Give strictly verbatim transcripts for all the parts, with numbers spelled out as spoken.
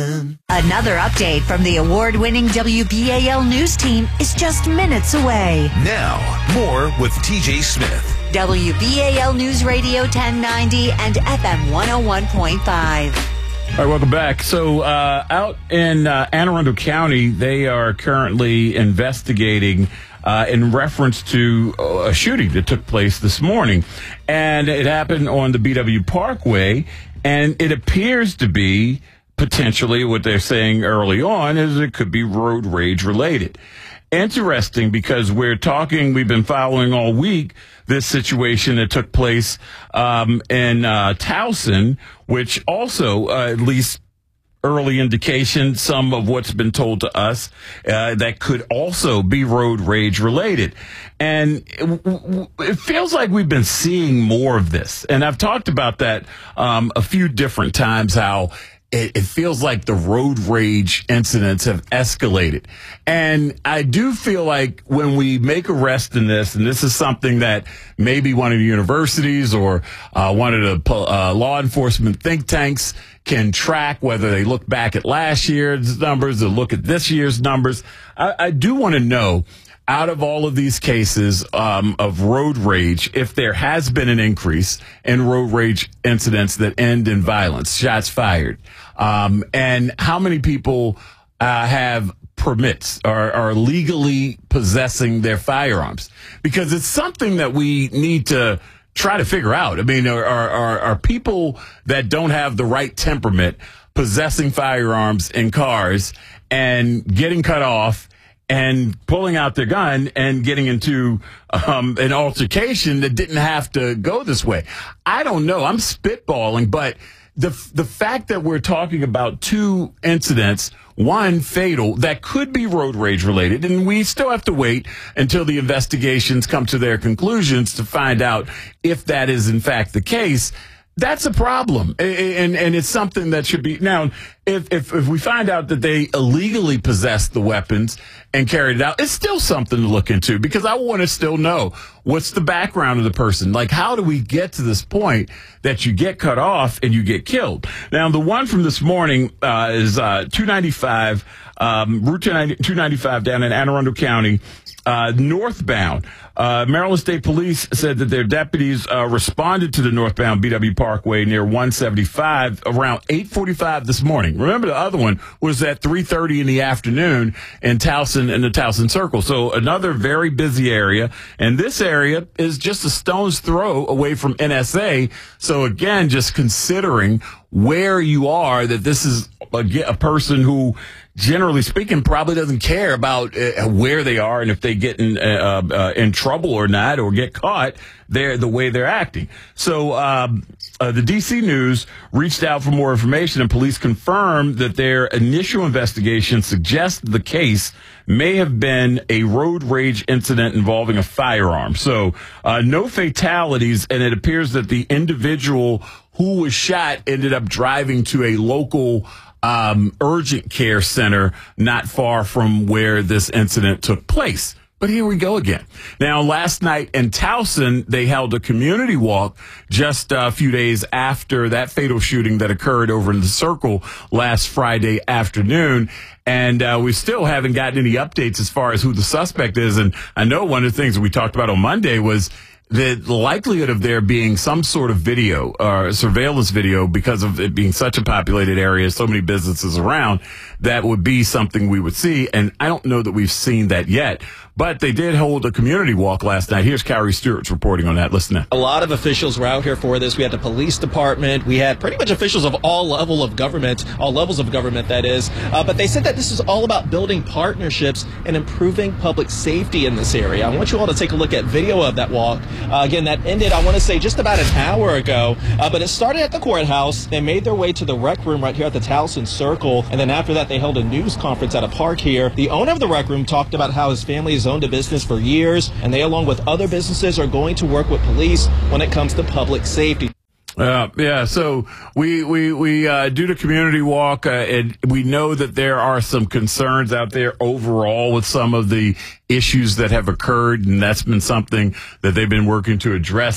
Another update from the award-winning W B A L News team is just minutes away. Now, more with T J Smith. W B A L News Radio ten ninety and F M one oh one point five. All right, welcome back. So uh, out in uh, Anne Arundel County, they are currently investigating uh, in reference to a shooting that took place this morning. And it happened on the B W Parkway, and it appears to be potentially what they're saying early on is it could be road rage related. Interesting, because we're talking, we've been following all week this situation that took place um, in uh, Towson, which also, uh, at least early indication, some of what's been told to us, uh, that could also be road rage related. And it, it feels like we've been seeing more of this. And I've talked about that um, a few different times, how It, it feels like the road rage incidents have escalated. And I do feel like when we make arrests in this, and this is something that maybe one of the universities or uh, one of the uh, law enforcement think tanks can track, whether they look back at last year's numbers or look at this year's numbers. I, I do want to know, out of all of these cases um, of road rage, if there has been an increase in road rage incidents that end in violence, shots fired, um, and how many people uh, have permits or are legally possessing their firearms, because it's something that we need to try to figure out. I mean, are, are, are people that don't have the right temperament possessing firearms in cars and getting cut off and pulling out their gun and getting into um, an altercation that didn't have to go this way? I don't know. I'm spitballing, but the the fact that we're talking about two incidents, one fatal, that could be road rage related, and we still have to wait until the investigations come to their conclusions to find out if that is in fact the case. That's a problem, and and it's something that should be. Now, if, if if we find out that they illegally possessed the weapons and carried it out, it's still something to look into, because I want to still know what's the background of the person. Like, how do we get to this point that you get cut off and you get killed? Now, the one from this morning uh, is uh, two ninety-five, um, Route two ninety-five down in Anne Arundel County, uh, northbound. Uh, Maryland State Police said that their deputies uh, responded to the northbound B W Parkway near one seventy-five around eight forty-five this morning. Remember, the other one was at three thirty in the afternoon in Towson, in the Towson Circle. So another very busy area. And this area is just a stone's throw away from N S A. So again, just considering where you are, that this is a, a person who, generally speaking, probably doesn't care about uh, where they are and if they get in uh, uh, in trouble or not, or get caught. They're the way they're acting. So um, uh, the D C News reached out for more information, and police confirmed that their initial investigation suggests the case may have been a road rage incident involving a firearm. So uh, no fatalities, and it appears that the individual who was shot ended up driving to a local Um, urgent care center not far from where this incident took place. But here we go again. Now, last night in Towson, they held a community walk just a few days after that fatal shooting that occurred over in the Circle last Friday afternoon. And uh, we still haven't gotten any updates as far as who the suspect is. And I know one of the things that we talked about on Monday was the likelihood of there being some sort of video or uh, surveillance video, because of it being such a populated area, so many businesses around, that would be something we would see. And I don't know that we've seen that yet. But they did hold a community walk last night. Here's Kyrie Stewart's reporting on that. Listen in. A lot of officials were out here for this. We had the police department. We had pretty much officials of all level of government, all levels of government, that is. Uh, but they said that this is all about building partnerships and improving public safety in this area. I want you all to take a look at video of that walk. Uh, again, that ended, I want to say, just about an hour ago. Uh, but it started at the courthouse. They made their way to the rec room right here at the Towson Circle. And then after that, they held a news conference at a park here. The owner of the rec room talked about how his family has owned a business for years, and they, along with other businesses, are going to work with police when it comes to public safety. Uh, yeah, so we we we uh, do the community walk, uh, and we know that there are some concerns out there overall with some of the issues that have occurred, and that's been something that they've been working to address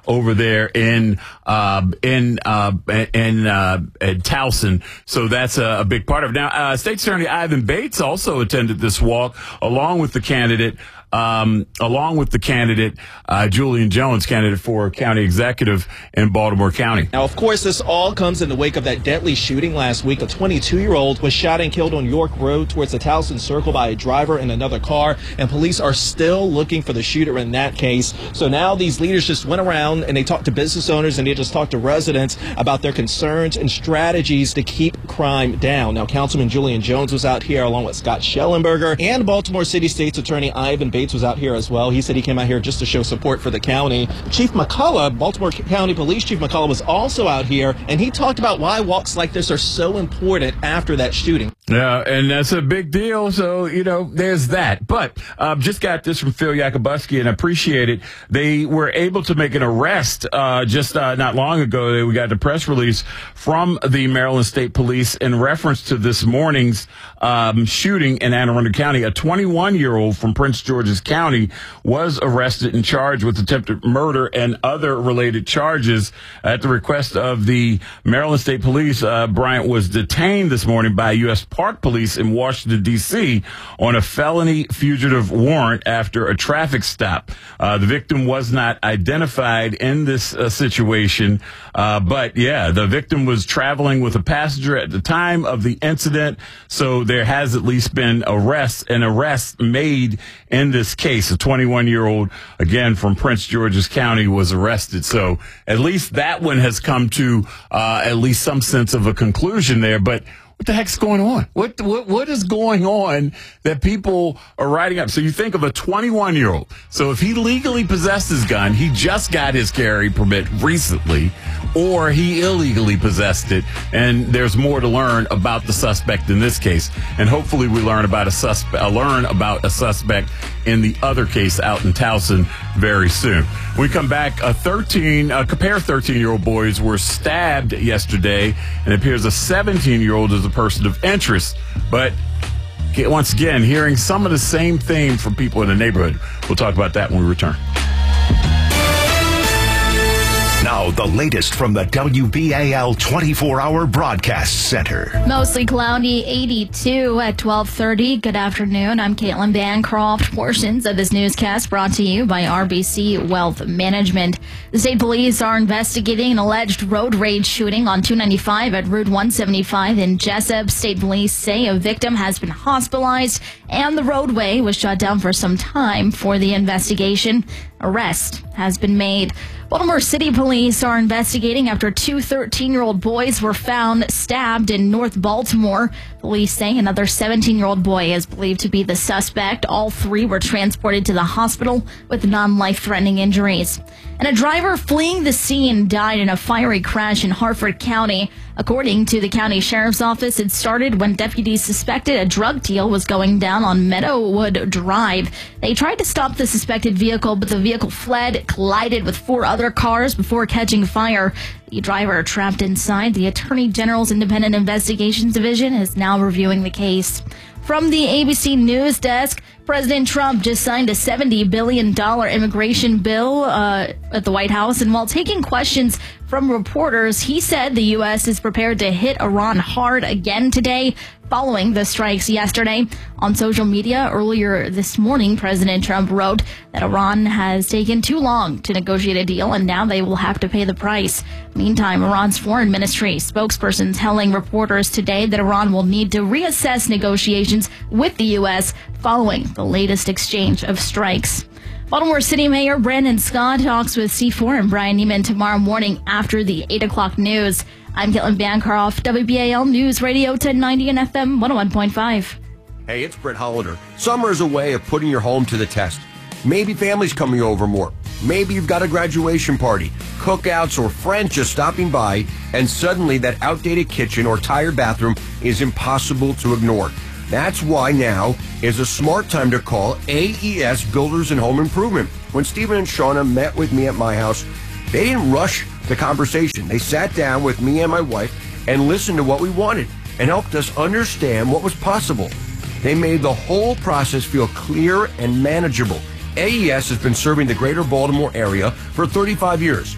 over there in uh, in uh, in, uh, in Towson. So that's a, a big part of it. Now, uh, State Attorney Ivan Bates also attended this walk along with the candidate. Um, along with the candidate, uh, Julian Jones, candidate for county executive in Baltimore County. Now, of course, this all comes in the wake of that deadly shooting last week. A twenty-two-year-old was shot and killed on York Road towards the Towson Circle by a driver in another car, and police are still looking for the shooter in that case. So now these leaders just went around and they talked to business owners and they just talked to residents about their concerns and strategies to keep crime down. Now, Councilman Julian Jones was out here along with Scott Schellenberger, and Baltimore City State's Attorney Ivan Bates was out here as well. He said he came out here just to show support for the county. Chief McCullough, Baltimore County Police Chief McCullough, was also out here, and he talked about why walks like this are so important after that shooting. Yeah, and that's a big deal. So, you know, there's that. But uh, just got this from Phil Yakubuski, and I appreciate it. They were able to make an arrest uh, just uh, not long ago. We got the press release from the Maryland State Police in reference to this morning's um, shooting in Anne Arundel County. A twenty-one-year-old from Prince George's County was arrested and charged with attempted murder and other related charges. At the request of the Maryland State Police, uh, Bryant was detained this morning by U S Park Police in Washington, D C on a felony fugitive warrant after a traffic stop. Uh, the victim was not identified in this uh, situation, uh, but yeah, the victim was traveling with a passenger at the time of the incident, so there has at least been arrests, an arrest made in this case. A twenty-one-year-old, again, from Prince George's County was arrested, so at least that one has come to uh, at least some sense of a conclusion there, but what the heck's going on? What, what, what is going on that people are writing up? So you think of a twenty-one-year-old. So if he legally possessed his gun, he just got his carry permit recently, or he illegally possessed it, and there's more to learn about the suspect in this case. And hopefully we learn about a suspect, uh, learn about a suspect in the other case out in Towson very soon. When we come back, a thirteen, a pair of thirteen-year-old boys were stabbed yesterday, and it appears a seventeen-year-old is a person of interest. But once again, hearing some of the same theme from people in the neighborhood. We'll talk about that when we return. Now, the latest from the W B A L twenty-four hour Broadcast Center. Mostly cloudy, eighty-two at twelve thirty. Good afternoon. I'm Caitlin Bancroft. Portions of this newscast brought to you by R B C Wealth Management. The state police are investigating an alleged road rage shooting on two ninety-five at Route one seventy-five in Jessup. State police say a victim has been hospitalized and the roadway was shut down for some time for the investigation. Arrest has been made. Baltimore City Police are investigating after two thirteen-year-old boys were found stabbed in North Baltimore. Police say another seventeen-year-old boy is believed to be the suspect. All three were transported to the hospital with non-life-threatening injuries. And a driver fleeing the scene died in a fiery crash in Harford County. According to the county sheriff's office, it started when deputies suspected a drug deal was going down on Meadowwood Drive. They tried to stop the suspected vehicle, but the vehicle fled, collided with four other cars before catching fire. The driver trapped inside. The Attorney General's Independent Investigations Division is now reviewing the case. From the A B C News Desk, President Trump just signed a seventy billion dollars immigration bill uh, at the White House, and while taking questions from reporters, he said the U S is prepared to hit Iran hard again today, following the strikes yesterday. On social media earlier this morning, President Trump wrote that Iran has taken too long to negotiate a deal, and now they will have to pay the price. Meantime, Iran's foreign ministry spokesperson telling reporters today that Iran will need to reassess negotiations with the U S following the latest exchange of strikes. Baltimore City Mayor Brandon Scott talks with C four and Brian Neiman tomorrow morning after the eight o'clock news. I'm Caitlin Bancroft, W B A L News Radio ten ninety and F M one oh one point five. Hey, it's Brett Hollander. Summer is a way of putting your home to the test. Maybe family's coming over more. Maybe you've got a graduation party, cookouts, or friends just stopping by, and suddenly that outdated kitchen or tired bathroom is impossible to ignore. That's why now is a smart time to call A E S Builders and Home Improvement. When Stephen and Shauna met with me at my house, they didn't rush the conversation. They sat down with me and my wife and listened to what we wanted and helped us understand what was possible. They made the whole process feel clear and manageable. A E S has been serving the greater Baltimore area for thirty-five years.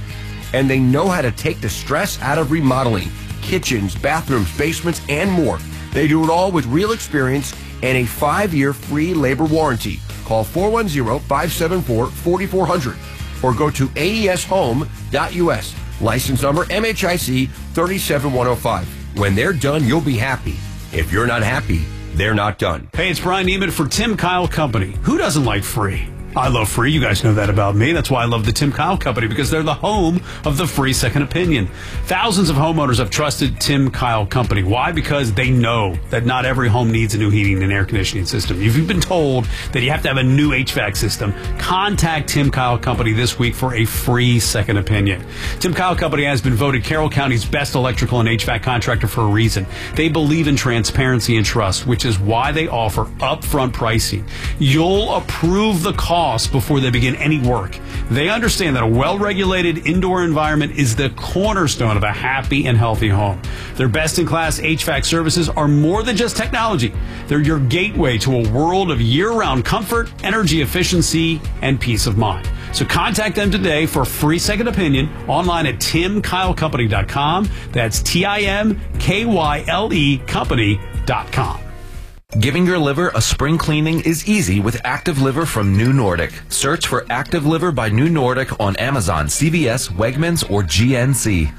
and they know how to take the stress out of remodeling. Kitchens, bathrooms, basements, and more. They do it all with real experience and a five-year free labor warranty. Call four one zero, five seven four, four four zero zero or go to A E S home dot U S. License number M H I C three seven one zero five. When they're done, you'll be happy. If you're not happy, they're not done. Hey, it's Brian Neiman for Tim Kyle Company. Who doesn't like free? I love free. You guys know that about me. That's why I love the Tim Kyle Company, because they're the home of the free second opinion. Thousands of homeowners have trusted Tim Kyle Company. Why? Because they know that not every home needs a new heating and air conditioning system. If you've been told that you have to have a new H V A C system, contact Tim Kyle Company this week for a free second opinion. Tim Kyle Company has been voted Carroll County's best electrical and H V A C contractor for a reason. They believe in transparency and trust, which is why they offer upfront pricing. You'll approve the cost before they begin any work. They understand that a well-regulated indoor environment is the cornerstone of a happy and healthy home. Their best-in-class H V A C services are more than just technology. They're your gateway to a world of year-round comfort, energy efficiency, and peace of mind. So contact them today for a free second opinion online at tim kyle company dot com. That's T I M K Y L E company dot com. Giving your liver a spring cleaning is easy with Active Liver from New Nordic. Search for Active Liver by New Nordic on Amazon, C V S, Wegmans, or G N C.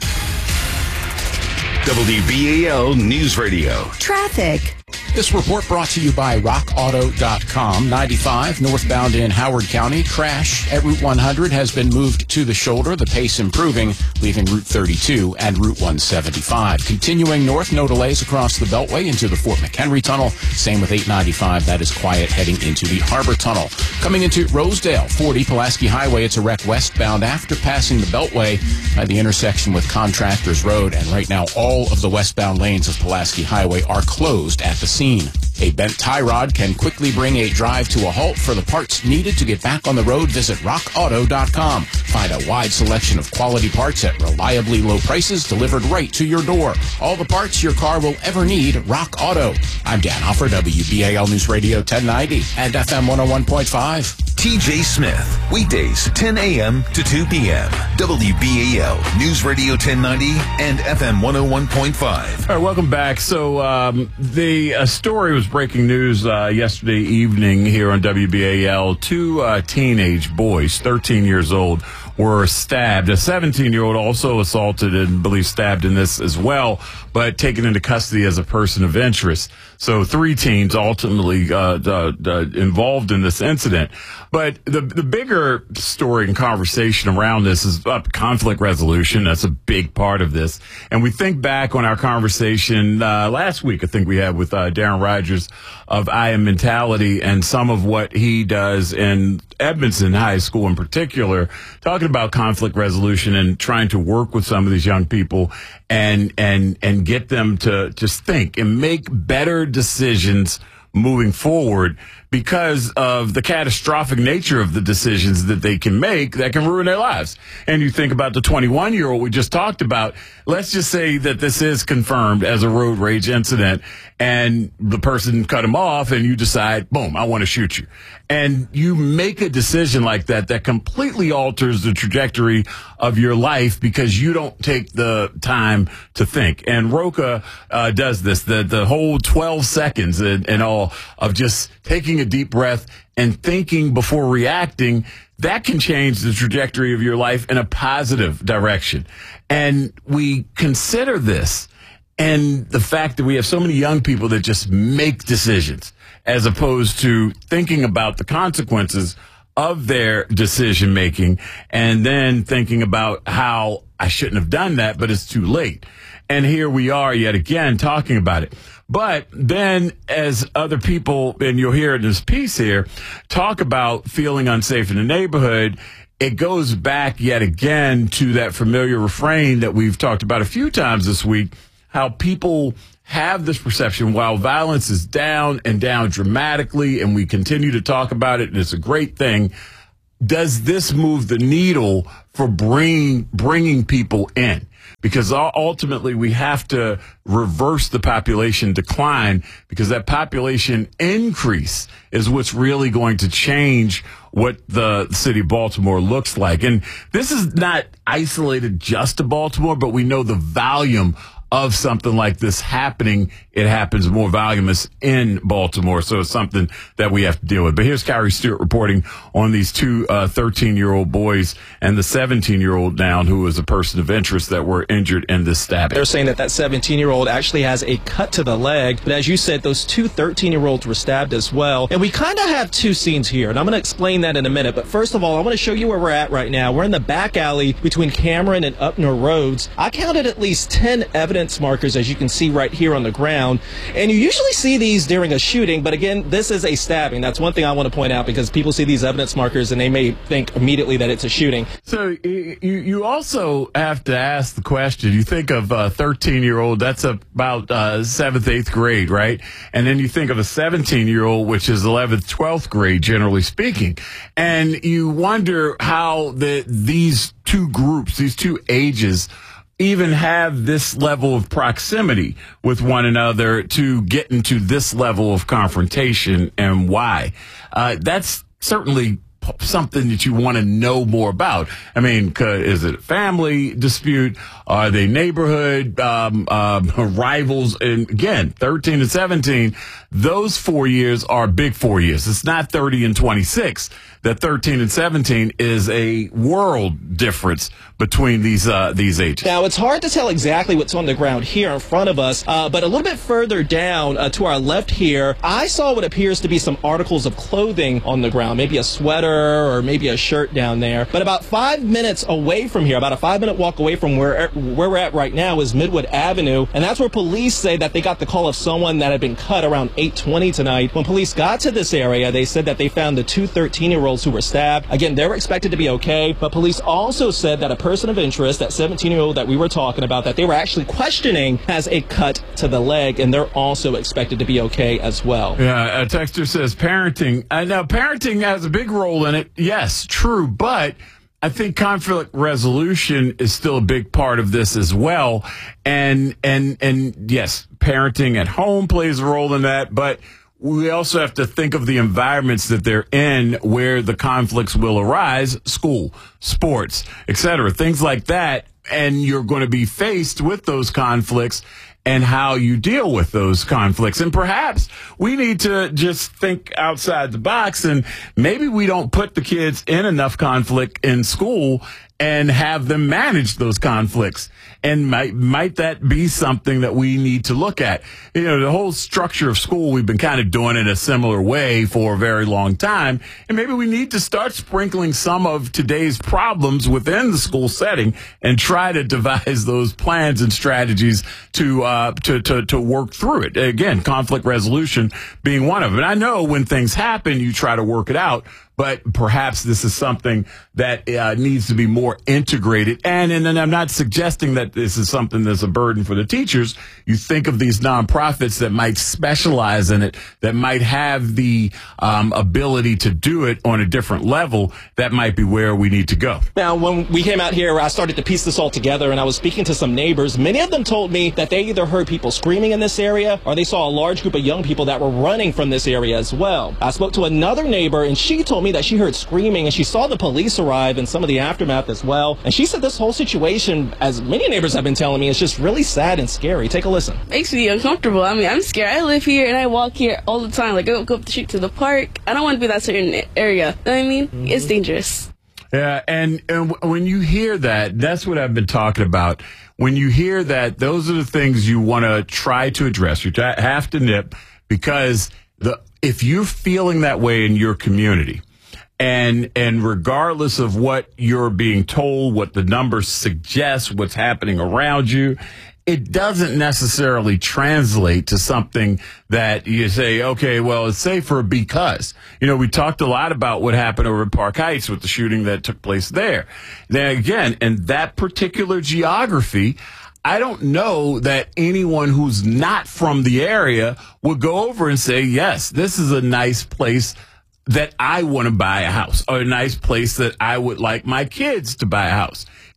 W B A L News Radio. Traffic. This report brought to you by rock auto dot com. ninety-five northbound in Howard County. Crash at Route one hundred has been moved to the shoulder. The pace improving, leaving Route thirty-two and Route one seventy-five. Continuing north, no delays across the Beltway into the Fort McHenry Tunnel. Same with eight ninety-five. That is quiet heading into the Harbor Tunnel. Coming into Rosedale, forty Pulaski Highway. It's a wreck westbound after passing the Beltway by the intersection with Contractors Road. And right now, all of the westbound lanes of Pulaski Highway are closed at the scene. A bent tie rod can quickly bring a drive to a halt. For the parts needed to get back on the road, visit rock auto dot com. Find a wide selection of quality parts at reliably low prices delivered right to your door. All the parts your car will ever need, Rock Auto. I'm Dan Hoffer, W B A L News Radio ten ninety and F M one oh one point five. T J Smith, weekdays ten a.m. to two p.m. W B A L News Radio ten ninety and F M one oh one point five. All right, welcome back. So um, the uh, story was breaking news uh, yesterday evening here on W B A L. Two uh, teenage boys, thirteen years old, were stabbed. A seventeen-year-old also assaulted and believed stabbed in this as well, but taken into custody as a person of interest. So three teens ultimately uh, uh, uh, involved in this incident. But the the bigger story and conversation around this is uh, conflict resolution. That's a big part of this. And we think back on our conversation uh, last week, I think we had with uh, Darren Rogers of I Am Mentality and some of what he does in Edmondson High School in particular, talking about conflict resolution and trying to work with some of these young people and and and get them to just think and make better decisions moving forward because of the catastrophic nature of the decisions that they can make that can ruin their lives. And you think about the twenty-one-year-old we just talked about. Let's just say that this is confirmed as a road rage incident and the person cut him off and you decide, boom, I want to shoot you. And you make a decision like that that completely alters the trajectory of your life because you don't take the time to think. And Roka uh, does this, the, the whole twelve seconds and, and all of just taking a deep breath and thinking before reacting. That can change the trajectory of your life in a positive direction. And we consider this and the fact that we have so many young people that just make decisions as opposed to thinking about the consequences of their decision making and then thinking about how I shouldn't have done that, but it's too late. And here we are yet again talking about it. But then as other people, and you'll hear in this piece here, talk about feeling unsafe in the neighborhood, it goes back yet again to that familiar refrain that we've talked about a few times this week, how people have this perception while violence is down and down dramatically, and we continue to talk about it, and it's a great thing. Does this move the needle for bringing bringing people in? because ultimately we have to reverse the population decline, because that population increase is what's really going to change what the city of Baltimore looks like. And this is not isolated just to Baltimore, but we know the volume of something like this happening. It happens more voluminous in Baltimore, so it's something that we have to deal with. But here's Kyrie Stewart reporting on these two uh, thirteen-year-old boys and the seventeen-year-old down, who was a person of interest, that were injured in this stabbing. They're saying that that seventeen-year-old actually has a cut to the leg, but as you said, those two thirteen-year-olds were stabbed as well. And we kind of have two scenes here, and I'm going to explain that in a minute. But first of all, I want to show you where we're at right now. We're in the back alley between Cameron and Upner Roads. I counted at least ten evidence markers, as you can see right here on the ground. And you usually see these during a shooting, but again, this is a stabbing. That's one thing I want to point out, because people see these evidence markers and they may think immediately that it's a shooting. So you you also have to ask the question. You think of a thirteen-year-old, that's about uh, seventh, eighth grade, right? And then you think of a seventeen-year-old, which is eleventh, twelfth grade, generally speaking. And you wonder how the these two groups, these two ages, even have this level of proximity with one another to get into this level of confrontation, and why. Uh, that's certainly something that you want to know more about. I mean, is it a family dispute? Are they neighborhood um, uh, rivals? And again, thirteen and seventeen, those four years are big four years. It's not thirty and twenty-six. That thirteen and seventeen is a world difference between these uh, these ages. Now, it's hard to tell exactly what's on the ground here in front of us, uh, but a little bit further down uh, to our left here, I saw what appears to be some articles of clothing on the ground, maybe a sweater or maybe a shirt down there. But about five minutes away from here, about a five-minute walk away from where, where we're at right now, is Midwood Avenue, and that's where police say that they got the call of someone that had been cut around eight twenty tonight. When police got to this area, they said that they found the two thirteen-year-olds who were stabbed. Again, they were expected to be okay, but police also said that a person of interest, that seventeen-year-old that we were talking about, that they were actually questioning, has a cut to the leg, and they're also expected to be okay as well. Yeah, a texter says parenting. Uh, now, parenting has a big role in it. Yes, true, but I think conflict resolution is still a big part of this as well. And, and, and yes, parenting at home plays a role in that, but we also have to think of the environments that they're in where the conflicts will arise: school, sports, et cetera, things like that. And you're going to be faced with those conflicts and how you deal with those conflicts. And perhaps we need to just think outside the box, and maybe we don't put the kids in enough conflict in school and have them manage those conflicts. And might might that be something that we need to look at? You know, the whole structure of school, we've been kind of doing it a similar way for a very long time. And maybe we need to start sprinkling some of today's problems within the school setting and try to devise those plans and strategies to uh, to, to, to work through it. Again, conflict resolution being one of them. And I know when things happen, you try to work it out. But perhaps this is something that uh, needs to be more integrated. And, and, and I'm not suggesting that this is something that's a burden for the teachers. You think of these nonprofits that might specialize in it, that might have the um, ability to do it on a different level. That might be where we need to go. Now, when we came out here, I started to piece this all together, and I was speaking to some neighbors. Many of them told me that they either heard people screaming in this area, or they saw a large group of young people that were running from this area as well. I spoke to another neighbor, and she told me that she heard screaming, and she saw the police arrive and some of the aftermath as well. And she said this whole situation, as many neighbors have been telling me, is just really sad and scary. Take a listen. Makes me uncomfortable. I mean, I'm scared. I live here and I walk here all the time. Like, I don't go up the street to the park. I don't want to be that certain area. You know what I mean? Mm-hmm. It's dangerous. Yeah, and, and when you hear that, that's what I've been talking about. When you hear that, those are the things you want to try to address. You have to nip, because the if you're feeling that way in your community, And and regardless of what you're being told, what the numbers suggest, what's happening around you, it doesn't necessarily translate to something that you say, okay, well, it's safer because. You know, we talked a lot about what happened over at Park Heights with the shooting that took place there. Then again, in that particular geography, I don't know that anyone who's not from the area would go over and say, yes, this is a nice place that I want to buy a house, or a nice place that I would like my kids to buy a house.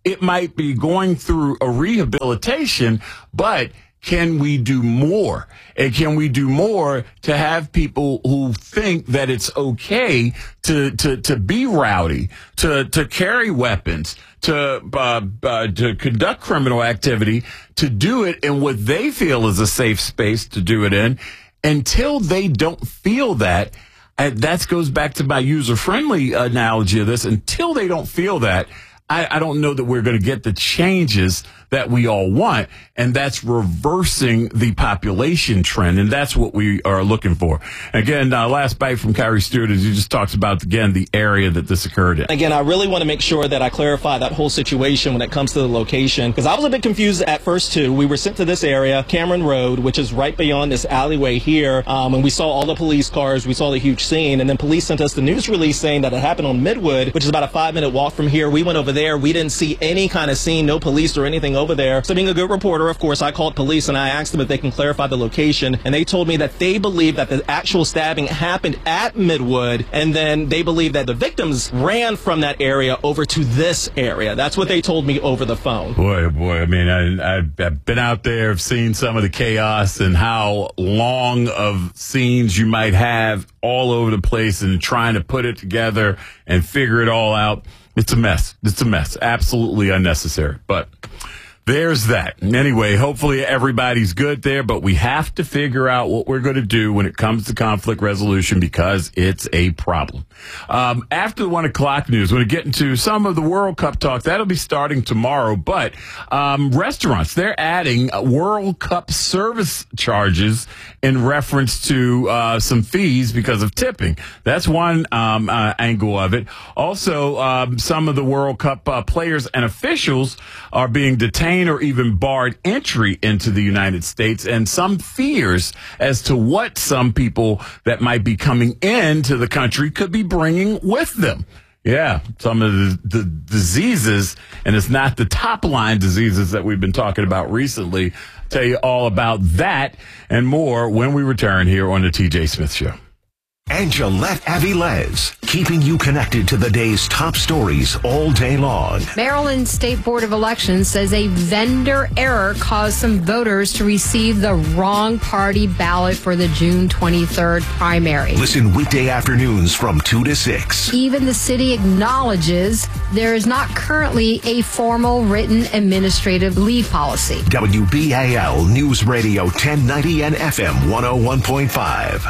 it might be going through a rehabilitation, but can we do more? And can we do more to have people who think that it's okay to to to be rowdy, to to carry weapons, to uh, uh, to conduct criminal activity, to do it in what they feel is a safe space to do it in, until they don't feel that? And that goes back to my user-friendly analogy of this. Until they don't feel that, I, I don't know that we're going to get the changes that we all want, and that's reversing the population trend, and that's what we are looking for. Again, uh, last bite from Kyrie Stewart as he just talks about, again, the area that this occurred in. Again, I really want to make sure that I clarify that whole situation when it comes to the location, because I was a bit confused at first, too. We were sent to this area, Cameron Road, which is right beyond this alleyway here, um, and we saw all the police cars, we saw the huge scene, and then police sent us the news release saying that it happened on Midwood, which is about a five-minute walk from here. We went over there. We didn't see any kind of scene, no police or anything over there. So being a good reporter, of course, I called police and I asked them if they can clarify the location, and they told me that they believe that the actual stabbing happened at Midwood, and then they believe that the victims ran from that area over to this area. That's what they told me over the phone. Boy, boy, I mean, I, I've, I've been out there, I've seen some of the chaos and how long of scenes you might have all over the place, and trying to put it together and figure it all out. It's a mess. It's a mess. Absolutely unnecessary. But there's that. And anyway, hopefully everybody's good there, but we have to figure out what we're going to do when it comes to conflict resolution, because it's a problem. Um, after the one o'clock news, we're going to get into some of the World Cup talk. That'll be starting tomorrow, but um, restaurants, they're adding World Cup service charges in reference to uh, some fees because of tipping. That's one um, uh, angle of it. Also, um, some of the World Cup uh, players and officials are being detained or even barred entry into the United States, and some fears as to what some people that might be coming into the country could be bringing with them. Yeah, some of the, the diseases, and it's not the top line diseases that we've been talking about recently. I'll tell you all about that and more when we return here on the T J Smith Show. And Gillette Avilés, keeping you connected to the day's top stories all day long. Maryland State Board of Elections says a vendor error caused some voters to receive the wrong party ballot for the June twenty-third primary. Listen weekday afternoons from two to six. Even the city acknowledges there is not currently a formal written administrative leave policy. W B A L News Radio ten ninety and F M one oh one point five.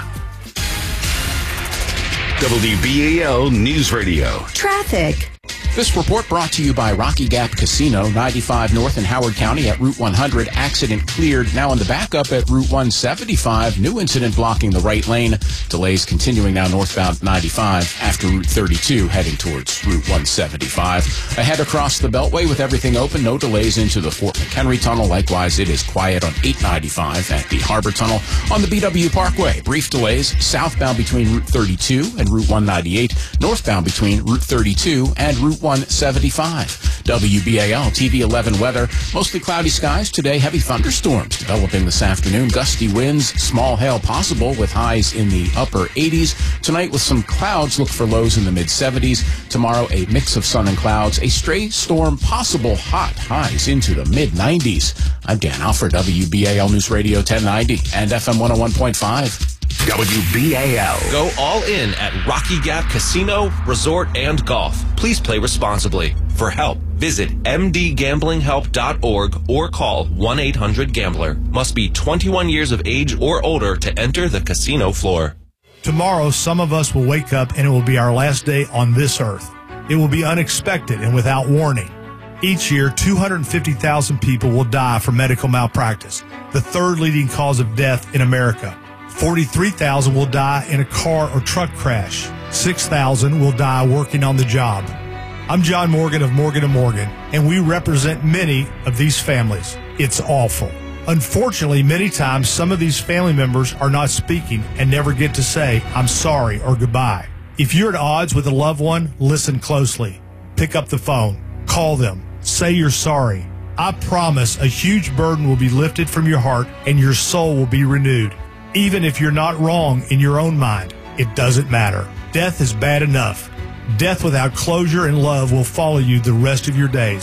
W B A L News Radio. Traffic. This report brought to you by Rocky Gap Casino, ninety-five North in Howard County at Route one hundred. Accident cleared. Now on the backup at Route one seventy-five. New incident blocking the right lane. Delays continuing now northbound ninety-five after Route thirty-two heading towards Route one seventy-five. Ahead across the Beltway with everything open. No delays into the Fort McHenry Tunnel. Likewise, it is quiet on eight ninety-five at the Harbor Tunnel. On the B W Parkway, brief delays southbound between Route thirty-two and Route one ninety-eight. Northbound between Route thirty-two and Route one seventy-five. W B A L T V eleven weather. Mostly cloudy skies today. Heavy thunderstorms developing this afternoon. Gusty winds, small hail possible with highs in the upper eighties. Tonight with some clouds, look for lows in the mid seventies. Tomorrow a mix of sun and clouds. A stray storm possible, hot highs into the mid nineties. I'm Dan Alford, W B A L News Radio ten ninety and F M one oh one point five. W B A L. Go all in at Rocky Gap Casino, Resort, and Golf. Please play responsibly. For help, visit m d gambling help dot org or call one eight hundred gambler. Must be twenty-one years of age or older to enter the casino floor. Tomorrow, some of us will wake up and it will be our last day on this earth. It will be unexpected and without warning. Each year, two hundred fifty thousand people will die from medical malpractice, the third leading cause of death in America. forty-three thousand will die in a car or truck crash. six thousand will die working on the job. I'm John Morgan of Morgan and Morgan, and we represent many of these families. It's awful. Unfortunately, many times some of these family members are not speaking and never get to say, I'm sorry or goodbye. If you're at odds with a loved one, listen closely. Pick up the phone. Call them. Say you're sorry. I promise a huge burden will be lifted from your heart and your soul will be renewed. Even if you're not wrong in your own mind, it doesn't matter. Death is bad enough. Death without closure and love will follow you the rest of your days.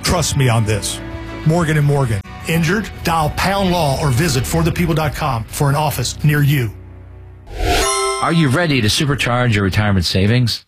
Trust me on this. Morgan and Morgan. Injured? Dial Pound Law or visit for the people dot com for an office near you. Are you ready to supercharge your retirement savings?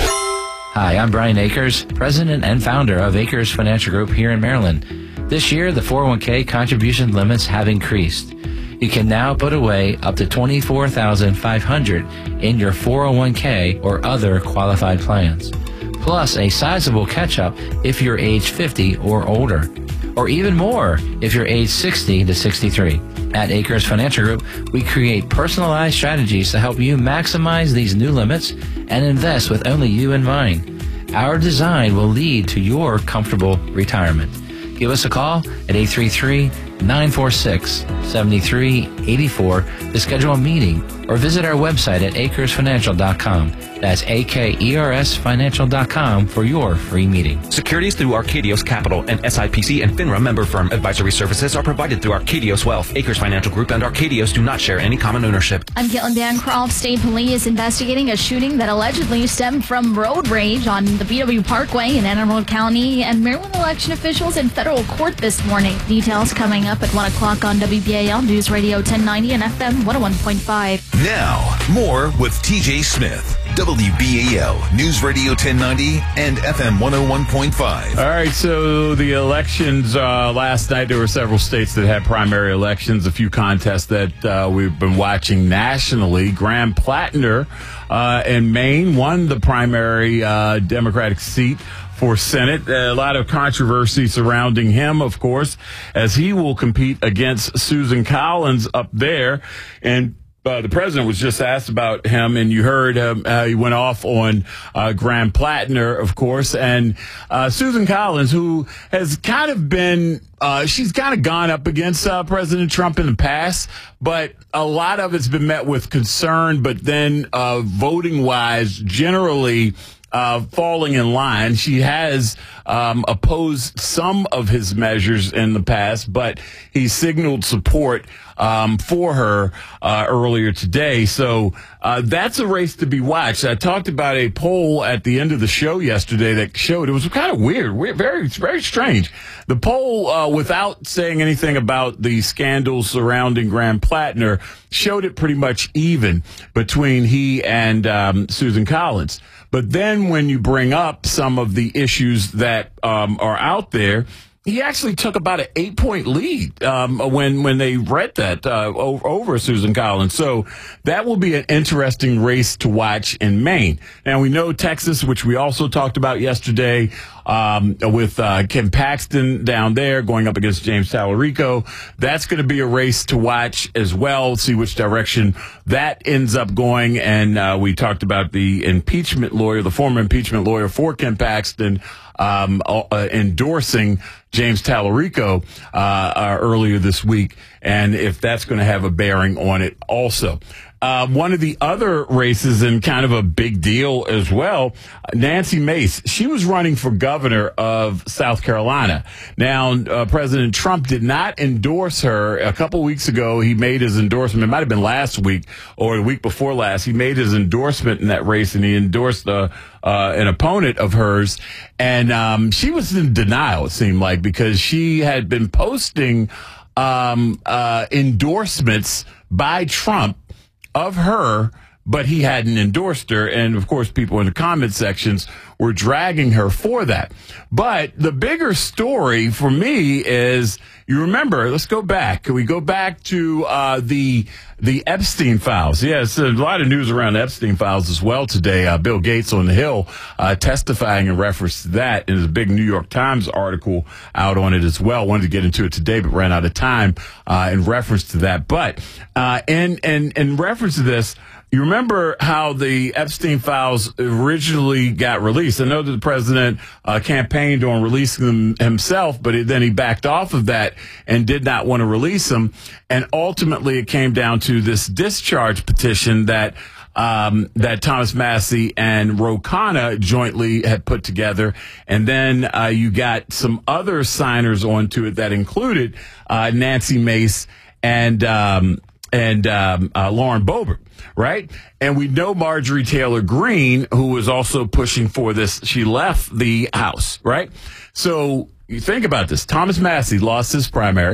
Hi, I'm Brian Akers, president and founder of Akers Financial Group here in Maryland. This year, the four oh one k contribution limits have increased. You can now put away up to twenty-four thousand five hundred dollars in your four oh one k or other qualified plans, plus a sizable catch-up if you're age fifty or older, or even more if you're age sixty to sixty-three. At Akers Financial Group, we create personalized strategies to help you maximize these new limits and invest with only you in mind. Our design will lead to your comfortable retirement. Give us a call at eight three three, nine four six, seven three eight four to schedule a meeting, or visit our website at akers financial dot com. That's A K E R S financial dot com for your free meeting. Securities through Arcadios Capital and S I P C and FINRA member firm. Advisory services are provided through Arcadios Wealth. Akers Financial Group and Arcadios do not share any common ownership. I'm Caitlin Bancroft. State Police investigating a shooting that allegedly stemmed from road rage on the B W Parkway in Anne Arundel County, and Maryland election officials in federal court this morning. Details coming up at one o'clock on W B A L News Radio ten ninety and F M one oh one point five. Now, more with T J Smith. W B A L News Radio ten ninety and F M one oh one point five. All right, so the elections uh, last night, there were several states that had primary elections, a few contests that uh, we've been watching nationally. Graham Plattner uh, in Maine won the primary uh, Democratic seat for Senate. A lot of controversy surrounding him, of course, as he will compete against Susan Collins up there. And Uh, the president was just asked about him, and you heard um, uh, he went off on uh, Graham Plattner, of course, and uh, Susan Collins, who has kind of been, uh, she's kind of gone up against uh, President Trump in the past, but a lot of it's been met with concern, but then uh, voting-wise, generally Uh, falling in line. She has um, opposed some of his measures in the past, but he signaled support um, for her uh, earlier today. So uh, that's a race to be watched. I talked about a poll at the end of the show yesterday that showed it was kind of weird, weird very, very strange. The poll, uh, without saying anything about the scandals surrounding Graham Plattner, showed it pretty much even between he and um, Susan Collins. But then when you bring up some of the issues that um, are out there, he actually took about an eight-point lead um, when when they read that uh, over, over Susan Collins. So that will be an interesting race to watch in Maine. Now, we know Texas, which we also talked about yesterday, um, with uh, Ken Paxton down there going up against James Tallarico. That's going to be a race to watch as well, see which direction that ends up going. And uh, we talked about the impeachment lawyer, the former impeachment lawyer for Ken Paxton, um, uh, endorsing James Tallarico uh, uh, earlier this week, and if that's going to have a bearing on it also. Uh, one of the other races, and kind of a big deal as well, Nancy Mace. She was running for governor of South Carolina. Now, uh, President Trump did not endorse her. A couple weeks ago, he made his endorsement. It might have been last week or the week before last. He made his endorsement in that race, and he endorsed uh, uh, an opponent of hers. And um, she was in denial, it seemed like, because she had been posting um, uh, endorsements by Trump of her, but he hadn't endorsed her. And, of course, people in the comment sections were dragging her for that. But the bigger story for me is, you remember, let's go back. Can we go back to uh, the the Epstein files? Yes, a lot of news around the Epstein files as well today. Uh, Bill Gates on the Hill uh, testifying in reference to that. And there's a big New York Times article out on it as well. Wanted to get into it today, but ran out of time uh, in reference to that. But uh, in, in, in reference to this, you remember how the Epstein files originally got released. I know that the president uh, campaigned on releasing them himself, but it, then he backed off of that and did not want to release them. And ultimately, it came down to this discharge petition that um, that Thomas Massie and Ro Khanna jointly had put together. And then uh, you got some other signers onto it that included uh, Nancy Mace and um and um, uh, Lauren Boebert, right? And we know Marjorie Taylor Greene, who was also pushing for this. She left the House, right? So you think about this. Thomas Massie lost his primary.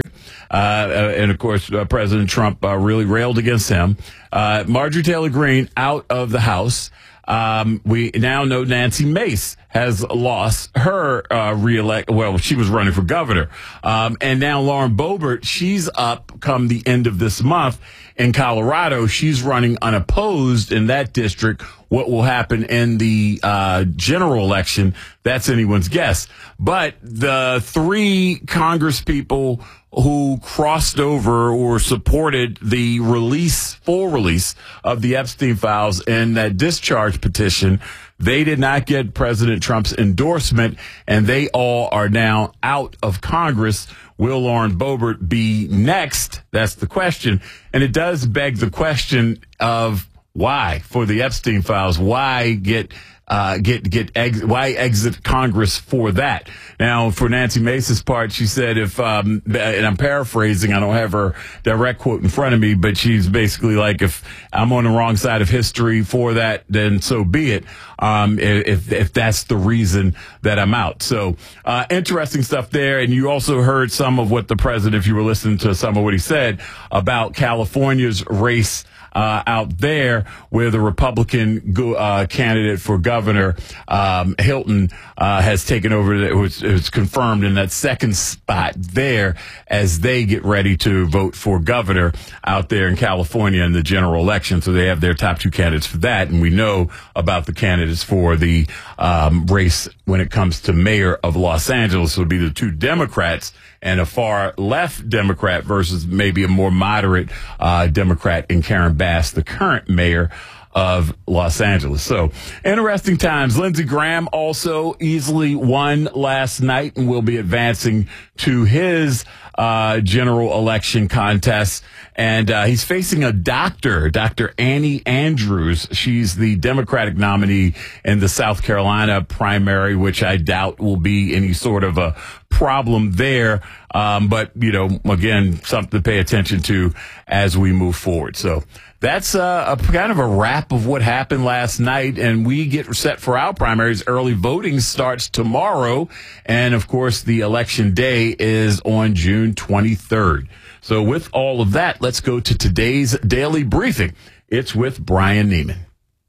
Uh, and, of course, uh, President Trump uh, really railed against him. Uh, Marjorie Taylor Greene out of the House. Um, we now know Nancy Mace has lost her uh, reelect. Well, she was running for governor. Um, and now Lauren Boebert, she's up come the end of this month in Colorado. She's running unopposed in that district. What will happen in the uh, general election, that's anyone's guess. But the three Congress people who crossed over or supported the release, full release of the Epstein files in that discharge petition, they did not get President Trump's endorsement, and they all are now out of Congress. Will Lauren Boebert be next? That's the question. And it does beg the question of why for the Epstein files? Why get uh, get get ex- why exit Congress for that? Now, for Nancy Mace's part, she said, if um, and I'm paraphrasing, I don't have her direct quote in front of me, but she's basically like, if I'm on the wrong side of history for that, then so be it. Um, if if that's the reason that I'm out. So uh, interesting stuff there. And you also heard some of what the president, if you were listening to some of what he said about California's race Uh, out there, where the Republican go, uh, candidate for governor, um, Hilton, uh, has taken over. It was, it was confirmed in that second spot there as they get ready to vote for governor out there in California in the general election. So they have their top two candidates for that. And we know about the candidates for the um, race when it comes to mayor of Los Angeles. It would be the two Democrats and a far left Democrat versus maybe a more moderate uh, Democrat in Karen Bass, the current mayor of Los Angeles. So interesting times. Lindsey Graham also easily won last night and will be advancing to his uh, general election contest. And uh, he's facing a doctor, Doctor Annie Andrews. She's the Democratic nominee in the South Carolina primary, which I doubt will be any sort of a problem there. Um, but, you know, again, something to pay attention to as we move forward. So that's uh, a kind of a wrap of what happened last night, and we get set for our primaries. Early voting starts tomorrow, and, of course, the election day is on June twenty-third. So with all of that, let's go to today's Daily Briefing. It's with Brian Neiman.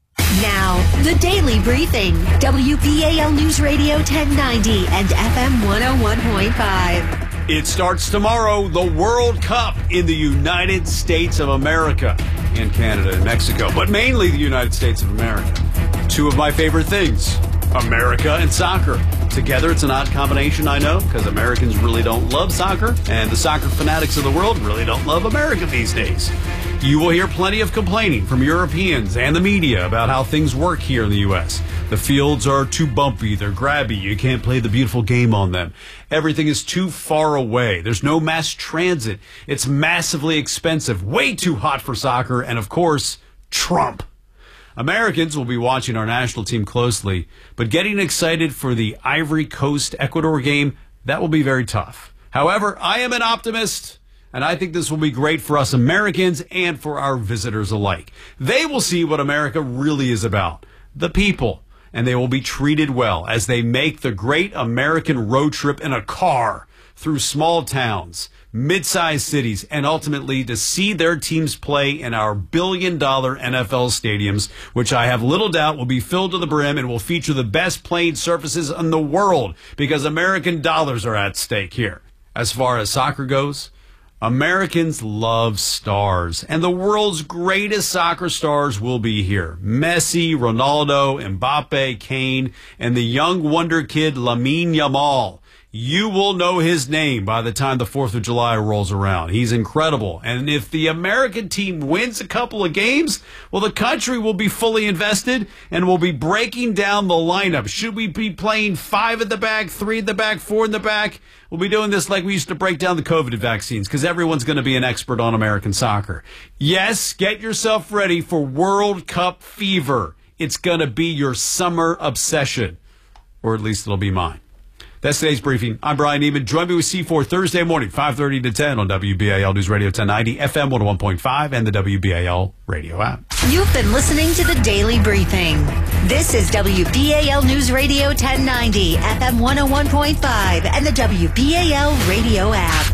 Now, the Daily Briefing, W B A L News Radio ten ninety and F M one oh one point five. It starts tomorrow, the World Cup in the United States of America, and Canada and Mexico, but mainly the United States of America. Two of my favorite things, America and soccer. Together, it's an odd combination, I know, because Americans really don't love soccer, and the soccer fanatics of the world really don't love America these days. You will hear plenty of complaining from Europeans and the media about how things work here in the U S. The fields are too bumpy, they're grabby, you can't play the beautiful game on them. Everything is too far away. There's no mass transit. It's massively expensive, way too hot for soccer, and of course, Trump. Americans will be watching our national team closely, but getting excited for the Ivory Coast Ecuador game, that will be very tough. However, I am an optimist, and I think this will be great for us Americans and for our visitors alike. They will see what America really is about, the people, and they will be treated well as they make the great American road trip in a car through small towns, mid-sized cities, and ultimately to see their teams play in our billion-dollar N F L stadiums, which I have little doubt will be filled to the brim and will feature the best playing surfaces in the world because American dollars are at stake here. As far as soccer goes, Americans love stars, and the world's greatest soccer stars will be here. Messi, Ronaldo, Mbappe, Kane, and the young wonder kid Lamine Yamal. You will know his name by the time the fourth of July rolls around. He's incredible. And if the American team wins a couple of games, well, the country will be fully invested and will be breaking down the lineup. Should we be playing five at the back, three at the back, four in the back? We'll be doing this like we used to break down the COVID vaccines because everyone's going to be an expert on American soccer. Yes, get yourself ready for World Cup fever. It's going to be your summer obsession, or at least it'll be mine. That's today's briefing. I'm Brian Neiman. Join me with C four Thursday morning, five thirty to ten on W B A L News Radio ten ninety, F M one oh one point five, and the W B A L radio app. You've been listening to the Daily Briefing. This is W B A L News Radio ten ninety, F M one oh one point five, and the W B A L radio app.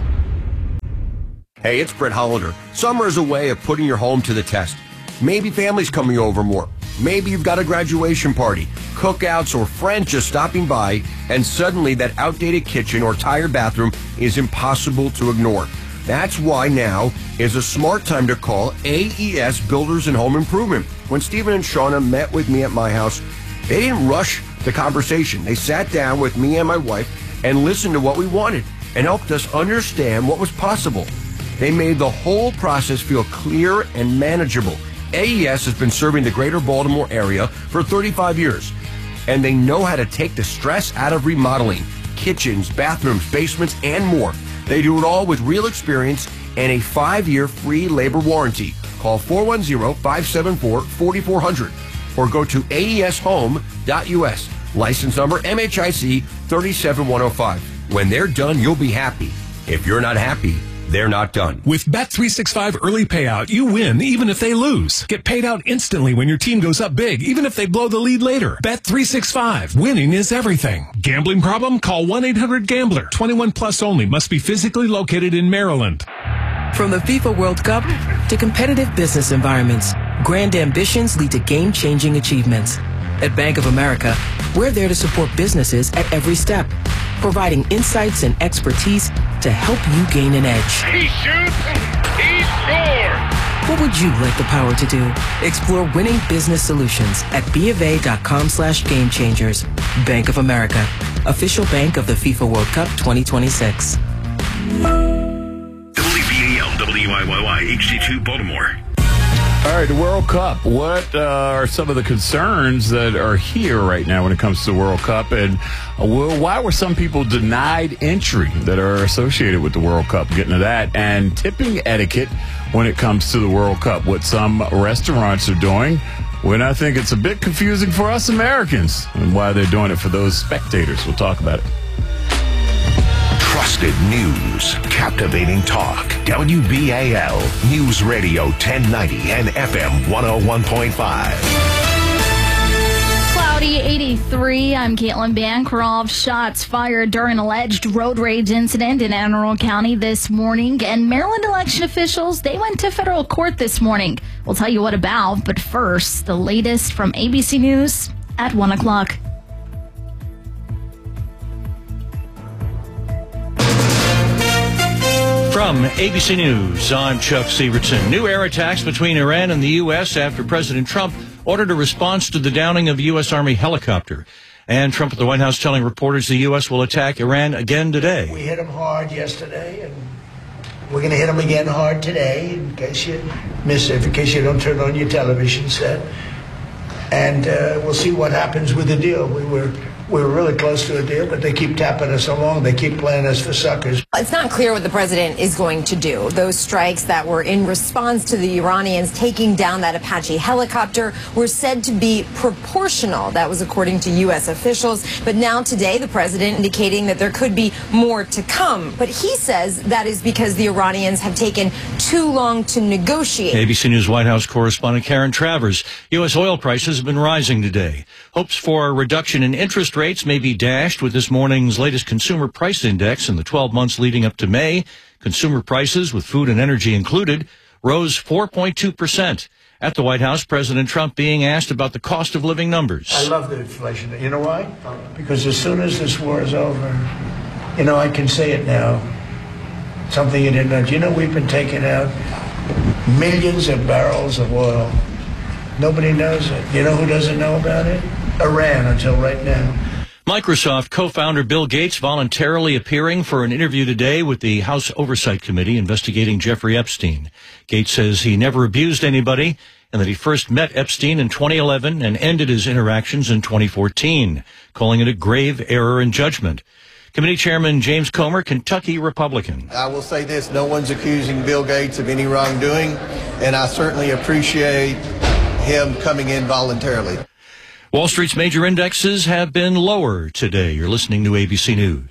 Hey, it's Brett Hollander. Summer is a way of putting your home to the test. Maybe family's coming over more. Maybe you've got a graduation party, cookouts, or friends just stopping by, and suddenly that outdated kitchen or tired bathroom is impossible to ignore. That's why now is a smart time to call A E S Builders and Home Improvement. When Stephen and Shauna met with me at my house, they didn't rush the conversation. They sat down with me and my wife and listened to what we wanted and helped us understand what was possible. They made the whole process feel clear and manageable. A E S has been serving the greater Baltimore area for thirty-five years, and they know how to take the stress out of remodeling, kitchens, bathrooms, basements, and more. They do it all with real experience and a five-year free labor warranty. Call four one zero, five seven four, four four zero zero or go to A E S home dot U S. License number M H I C three seven one zero five. When they're done, you'll be happy. If you're not happy, they're not done. With Bet three sixty-five Early Payout, you win even if they lose. Get paid out instantly when your team goes up big, even if they blow the lead later. Bet three sixty-five. Winning is everything. Gambling problem? Call one eight hundred gambler. twenty-one plus only. Must be physically located in Maryland. From the FIFA World Cup to competitive business environments, grand ambitions lead to game-changing achievements. At Bank of America, we're there to support businesses at every step, providing insights and expertise to help you gain an edge. He shoots, he scores! What would you like the power to do? Explore winning business solutions at BofA.com slash game changers. Bank of America, official bank of the FIFA World Cup twenty twenty-six. W B A L W I Y Y H D two Baltimore. All right, the World Cup. What uh, are some of the concerns that are here right now when it comes to the World Cup? And uh, well, why were some people denied entry that are associated with the World Cup? Getting to that. And tipping etiquette when it comes to the World Cup. What some restaurants are doing when I think it's a bit confusing for us Americans. And why they're doing it for those spectators. We'll talk about it. Trusted news, captivating talk. W B A L News Radio ten ninety and F M one oh one point five. Cloudy eighty-three. I'm Caitlin Bancroft. Shots fired during alleged road rage incident in Anne Arundel County this morning. And Maryland election officials, they went to federal court this morning. We'll tell you what about. But first, the latest from A B C News at one o'clock. From A B C News, I'm Chuck Severson. New air attacks between Iran and the U S after President Trump ordered a response to the downing of a U S Army helicopter. And Trump at the White House telling reporters the U S will attack Iran again today. We hit them hard yesterday, and we're going to hit them again hard today, in case you miss it, in case you don't turn on your television set. And uh, we'll see what happens with the deal. We were... We were really close to a deal, but they keep tapping us along. They keep playing us for suckers. It's not clear what the president is going to do. Those strikes that were in response to the Iranians taking down that Apache helicopter were said to be proportional. That was according to U S officials. But now today, the president indicating that there could be more to come. But he says that is because the Iranians have taken too long to negotiate. A B C News White House correspondent Karen Travers. U S oil prices have been rising today. Hopes for a reduction in interest rates may be dashed with this morning's latest consumer price index. In the twelve months leading up to May, consumer prices, with food and energy included, rose four point two percent. At the White House, President Trump being asked about the cost of living numbers. I love the inflation. You know why? Because as soon as this war is over, you know, I can say it now, something you didn't know. You know, we've been taking out millions of barrels of oil. Nobody knows it. You know who doesn't know about it? Iran, until right now. Microsoft co-founder Bill Gates voluntarily appearing for an interview today with the House Oversight Committee investigating Jeffrey Epstein. Gates says he never abused anybody and that he first met Epstein in twenty eleven and ended his interactions in twenty fourteen, calling it a grave error in judgment. Committee Chairman James Comer, Kentucky Republican. I will say this, no one's accusing Bill Gates of any wrongdoing, and I certainly appreciate him coming in voluntarily. Wall Street's major indexes have been lower today. You're listening to A B C News.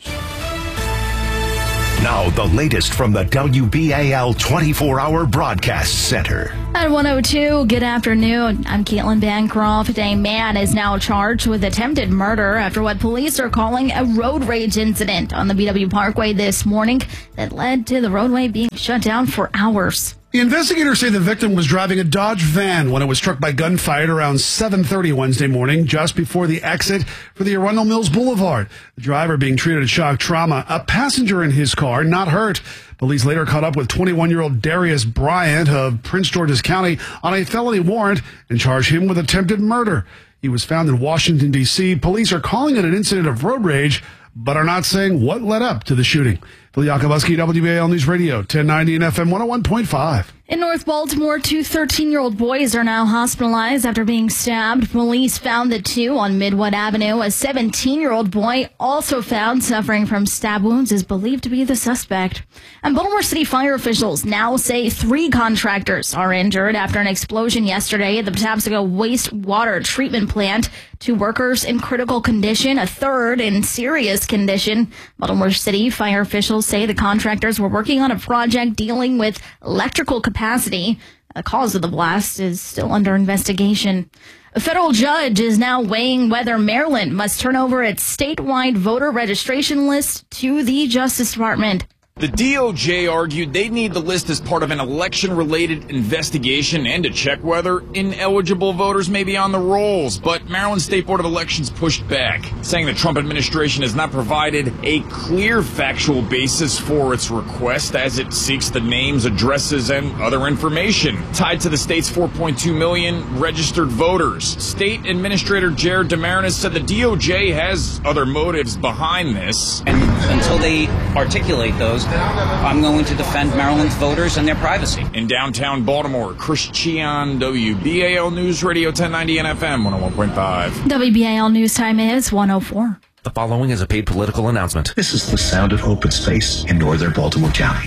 Now, the latest from the W B A L twenty-four hour Broadcast Center. At one oh two, good afternoon. I'm Caitlin Bancroft. A man is now charged with attempted murder after what police are calling a road rage incident on the B W Parkway this morning that led to the roadway being shut down for hours. The investigators say the victim was driving a Dodge van when it was struck by gunfire at around seven thirty Wednesday morning, just before the exit for the Arundel Mills Boulevard. The driver being treated at shock trauma. A passenger in his car not hurt. Police later caught up with twenty-one-year-old Darius Bryant of Prince George's County on a felony warrant and charged him with attempted murder. He was found in Washington, D C Police are calling it an incident of road rage, but are not saying what led up to the shooting. Phil Yakobuski, W B A L News Radio, ten ninety and F M one oh one point five. In North Baltimore, two thirteen-year-old boys are now hospitalized after being stabbed. Police found the two on Midwood Avenue. A seventeen-year-old boy also found suffering from stab wounds is believed to be the suspect. And Baltimore City fire officials now say three contractors are injured after an explosion yesterday at the Patapsco wastewater treatment plant. Two workers in critical condition, a third in serious condition. Baltimore City fire officials say the contractors were working on a project dealing with electrical capacity. The cause of the blast is still under investigation. A federal judge is now weighing whether Maryland must turn over its statewide voter registration list to the Justice Department. The D O J argued they need the list as part of an election-related investigation and to check whether ineligible voters may be on the rolls. But Maryland State Board of Elections pushed back, saying the Trump administration has not provided a clear factual basis for its request as it seeks the names, addresses, and other information tied to the state's four point two million registered voters. State Administrator Jared Demarinis said the D O J has other motives behind this. And until they articulate those, I'm going to defend Maryland's voters and their privacy. In downtown Baltimore, Chris Cheon, W B A L News Radio ten ninety and F M one oh one point five. W B A L News Time is one oh four. The following is a paid political announcement. This is the sound of open space in northern Baltimore County.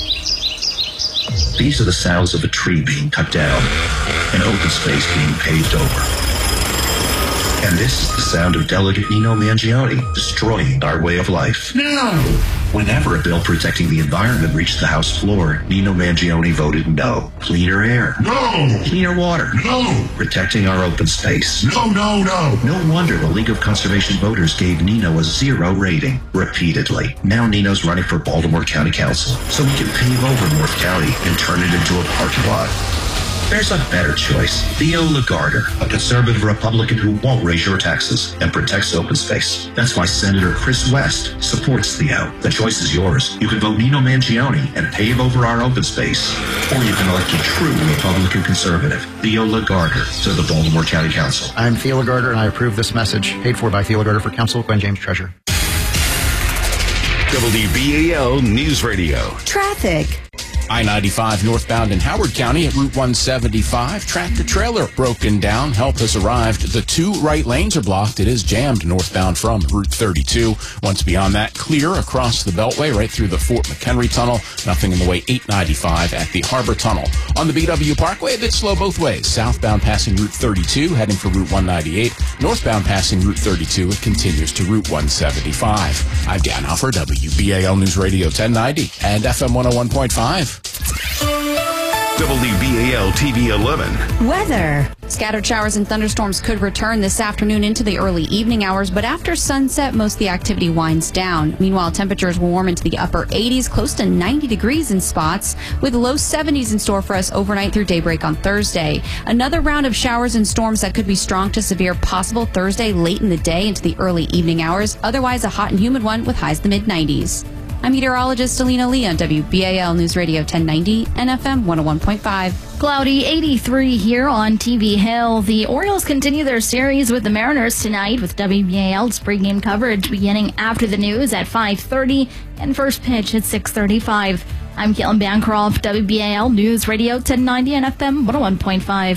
These are the sounds of a tree being cut down and open space being paved over. And this is the sound of Delegate Nino Mangione destroying our way of life. No! Whenever a bill protecting the environment reached the House floor, Nino Mangione voted no. Cleaner air. No! Cleaner water. No! Protecting our open space. No, no, no! No wonder the League of Conservation Voters gave Nino a zero rating repeatedly. Now Nino's running for Baltimore County Council, so we can pave over North County and turn it into a parking lot. There's a better choice. Theo Lagarder, a conservative Republican who won't raise your taxes and protects open space. That's why Senator Chris West supports Theo. The choice is yours. You can vote Nino Mangione and pave over our open space. Or you can elect a true Republican conservative, Theo Lagarder, to the Baltimore County Council. I'm Theo Lagarder, and I approve this message. Paid for by Theo Lagarder for Council, Gwen James, Treasurer. W B A L News Radio. Traffic. I ninety-five northbound in Howard County at Route one seventy-five. Tractor trailer broken down. Help has arrived. The two right lanes are blocked. It is jammed northbound from Route thirty-two. Once beyond that, clear across the Beltway right through the Fort McHenry Tunnel. Nothing in the way eight ninety-five at the Harbor Tunnel. On the B W Parkway, a bit slow both ways. Southbound passing Route thirty-two, heading for Route one ninety-eight. Northbound passing Route thirty-two, it continues to Route one seventy-five. I'm Dan Huffer, W B A L News Radio ten ninety and F M one oh one point five. W B A L T V eleven. Weather. Scattered showers and thunderstorms could return this afternoon into the early evening hours, but after sunset, most of the activity winds down. Meanwhile, temperatures will warm into the upper eighties, close to ninety degrees in spots, with low seventies in store for us overnight through daybreak on Thursday. Another round of showers and storms that could be strong to severe possible Thursday late in the day into the early evening hours. Otherwise, a hot and humid one with highs in the mid nineties. I'm meteorologist Alina Lee on W B A L News Radio ten ninety and F M one oh one point five. Cloudy eighty-three here on T V Hill. The Orioles continue their series with the Mariners tonight with W B A L's pregame coverage beginning after the news at five thirty and first pitch at six thirty-five. I'm Caitlin Bancroft, W B A L News Radio ten ninety and F M one oh one point five.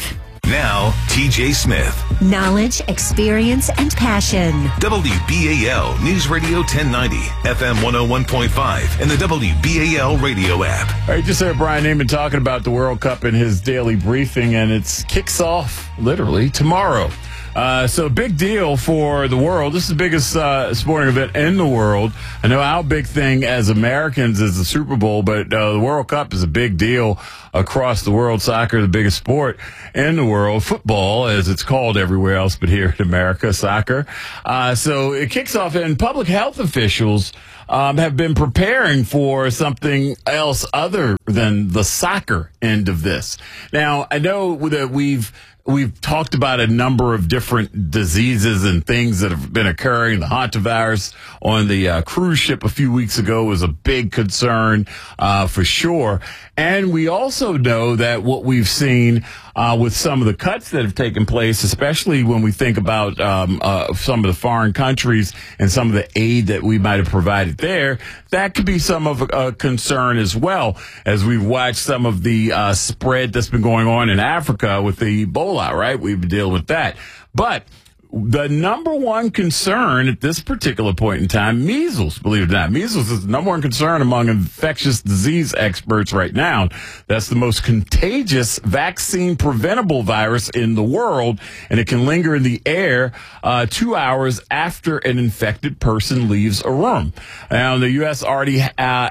Now, T J Smith. Knowledge, experience, and passion. W B A L News Radio ten ninety, F M one oh one point five, and the W B A L radio app. All right, just heard Brian Neiman talking about the World Cup in his daily briefing, and it kicks off literally tomorrow. Uh, so big deal for the world. This is the biggest uh, sporting event in the world. I know our big thing as Americans is the Super Bowl, but uh, the World Cup is a big deal across the world. Soccer, the biggest sport in the world. Football, as it's called everywhere else but here in America, soccer. Uh, so it kicks off, and public health officials um, have been preparing for something else other than the soccer end of this. Now, I know that we've We've talked about a number of different diseases and things that have been occurring. The hantavirus on the uh, cruise ship a few weeks ago was a big concern uh, for sure. And we also know that what we've seen uh, with some of the cuts that have taken place, especially when we think about um, uh, some of the foreign countries and some of the aid that we might have provided there, that could be some of a, a concern as well, as we've watched some of the uh, spread that's been going on in Africa with the Ebola, right? We've been dealing with that. But the number one concern at this particular point in time, measles, believe it or not. Measles is the number one concern among infectious disease experts right now. That's the most contagious vaccine preventable virus in the world, and it can linger in the air uh, two hours after an infected person leaves a room. Now, the U S already uh,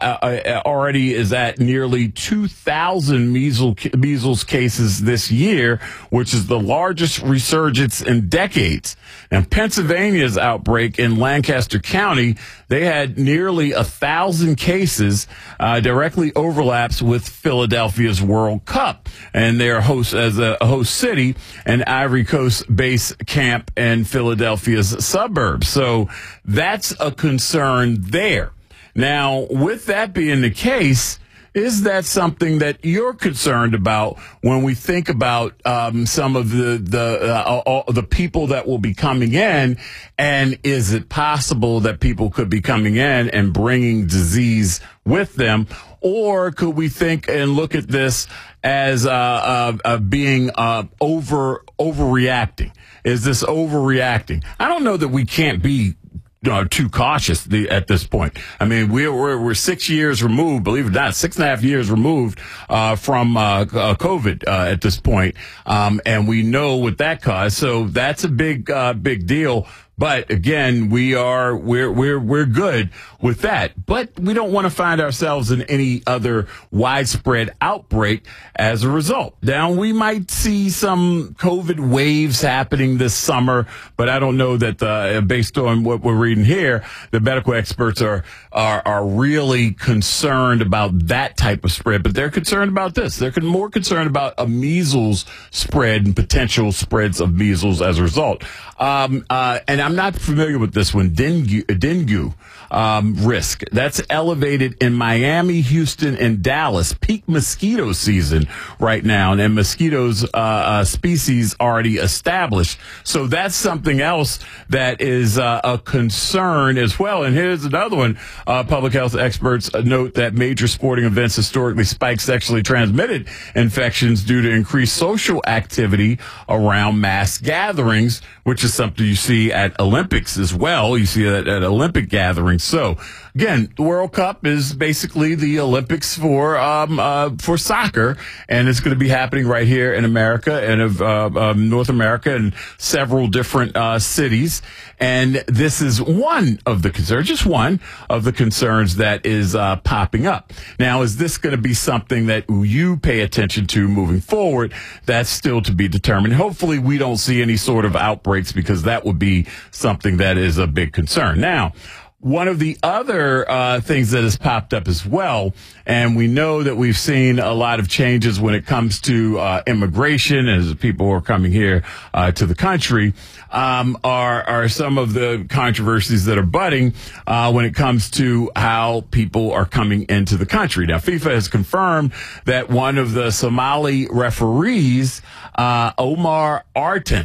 uh, already is at nearly two thousand measles, measles cases this year, which is the largest resurgence in decades. And Pennsylvania's outbreak in Lancaster County, they had nearly a thousand cases, uh, directly overlaps with Philadelphia's World Cup. And they're host as a host city, an Ivory Coast base camp in Philadelphia's suburbs. So that's a concern there. Now, with that being the case, is that something that you're concerned about when we think about um, some of the the uh, all, the people that will be coming in? And is it possible that people could be coming in and bringing disease with them? Or could we think and look at this as uh, uh, uh, being uh, over overreacting? Is this overreacting? I don't know that we can't be Uh, too cautious the, at this point. I mean, we're, we're we're six years removed, believe it or not, six and a half years removed uh, from uh, uh, COVID uh, at this point, um, and we know what that caused. So that's a big uh, big deal. But again, we are we're we're we're good with that. But we don't want to find ourselves in any other widespread outbreak as a result. Now, we might see some COVID waves happening this summer, but I don't know that uh, based on what we're reading here, the medical experts are are are really concerned about that type of spread. But they're concerned about this. They're more concerned about a measles spread and potential spreads of measles as a result. Um, uh, and I'm not familiar with this one, dengue, dengue um, risk. That's elevated in Miami, Houston, and Dallas. Peak mosquito season right now, and mosquitoes uh, uh, species already established. So that's something else that is uh, a concern as well. And here's another one. Uh, public health experts note that major sporting events historically spike sexually transmitted infections due to increased social activity around mass gatherings, which is something you see at Olympics as well. You see that at Olympic gatherings. So again, the World Cup is basically the Olympics for um, uh, for soccer, and it's going to be happening right here in America and of uh, um, North America and several different uh, cities. And this is one of the concerns, just one of the concerns that is uh, popping up. Now, is this going to be something that you pay attention to moving forward? That's still to be determined. Hopefully, we don't see any sort of outbreaks, because that would be something that is a big concern. Now, one of the other uh, things that has popped up as well, and we know that we've seen a lot of changes when it comes to uh, immigration as people are coming here uh, to the country, um, are, are some of the controversies that are budding uh, when it comes to how people are coming into the country. Now, FIFA has confirmed that one of the Somali referees, uh, Omar Artan,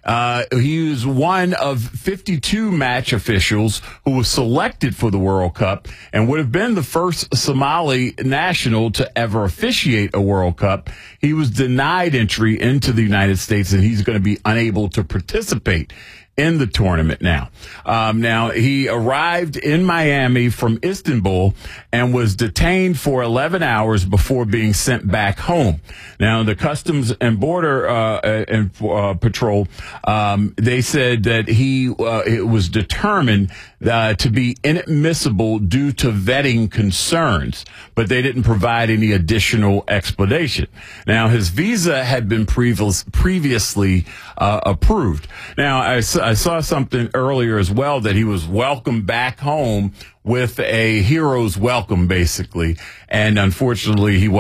Uh, he was one of fifty-two match officials who was selected for the World Cup and would have been the first Somali national to ever officiate a World Cup. He was denied entry into the United States, and he's going to be unable to participate in the tournament now. Um, now, he arrived in Miami from Istanbul and was detained for eleven hours before being sent back home. Now, the Customs and Border uh, and, uh, Patrol, um, they said that he uh, it was determined uh, to be inadmissible due to vetting concerns, but they didn't provide any additional explanation. Now, his visa had been previous, previously uh, approved. Now, I, I saw something earlier as well that he was welcomed back home with a hero's welcome, basically, and unfortunately, he